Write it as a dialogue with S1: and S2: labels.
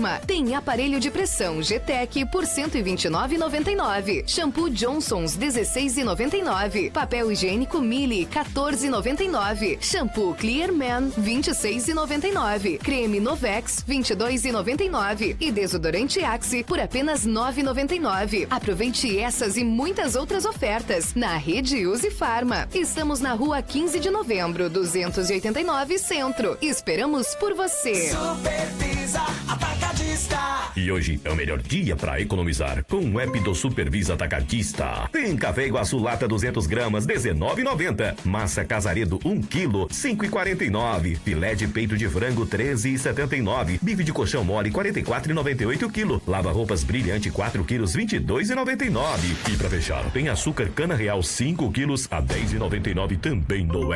S1: Farma. Tem aparelho de pressão GTEC por R$ 129,99. Shampoo Johnson's 16,99. Papel higiênico Mili 14,99. Shampoo Clear Man 26,99. Creme Novex 22,99 e desodorante Axe por apenas R$ 9,99. Aproveite essas e muitas outras ofertas na Rede Use Farma. Estamos na Rua 15 de Novembro, 289 Centro. Esperamos por você.
S2: Supervisa Atacadista.
S3: E hoje é o melhor dia para economizar com o app do Supervisa Atacadista. Tem café Iguaçu lata 200 gramas, R$19,90. Massa Casaredo 1 kg, R$5,49. Filé de peito de frango, R$13,79. Bife de colchão mole, R$44,98 kg. Lava-roupas brilhante 4 kg, R$22,99. E para fechar, tem açúcar cana real 5 kg a R$10,99 também no